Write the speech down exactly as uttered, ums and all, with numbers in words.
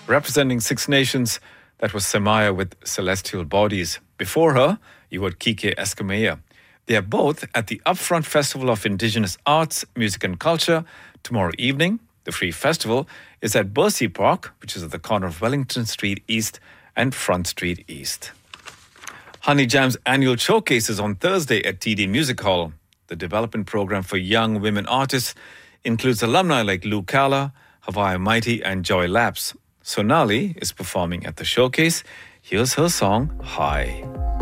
Representing Six Nations, that was Samaya with Celestial Bodies. Before her, you heard Kike Escamilla. They are both at the Upfront Festival of Indigenous Arts, Music and Culture tomorrow evening. The free festival is at Bercy Park, which is at the corner of Wellington Street East and Front Street East. Honey Jam's annual showcase is on Thursday at T D Music Hall. The development program for young women artists includes alumni like Lou Calla, Hawaii Mighty and Joy Lapse. Sonali is performing at the showcase. Here's her song, High.